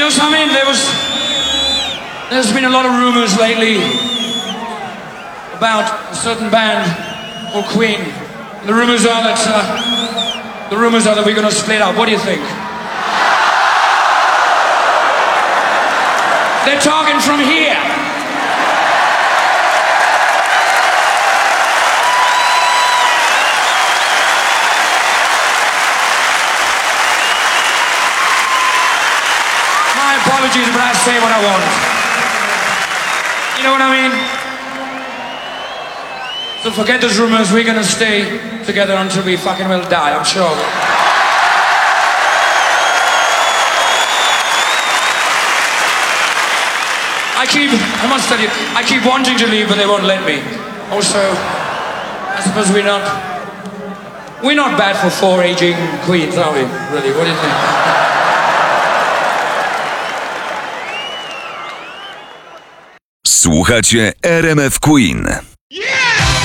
know something? There's been a lot of rumors lately about a certain band called Queen. The rumors are that we're going to split up. What do you think? They're talking from here. My apologies, but I say what I want. You know what I mean? So forget those rumors, we're gonna stay together until we fucking will die, I'm sure. I must tell you, I keep wanting to leave, but they won't let me. Also, I suppose we're not bad for four aging queens, are we? Really, what do you think? Słuchacie RMF Queen.